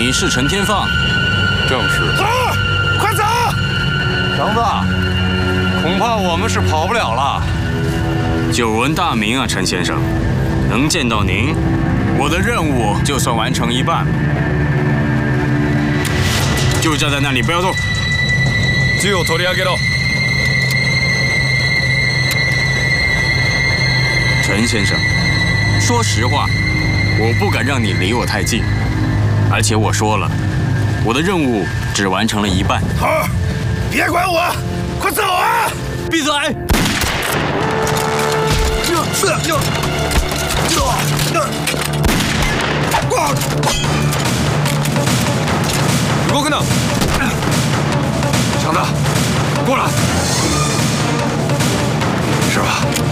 你是陈天放？ 正是。 走，快走！ 强子，恐怕我们是跑不了了。 久闻大名啊，陈先生，能见到您，我的任务就算完成一半了。就站在那里，不要动。 銃を取り上げろ。 陈先生，说实话，我不敢让你离我太近，而且我说了，我的任务只完成了一半。 好，别管我，快走啊！ 闭嘴！ 动くな！强子，过来！是吧？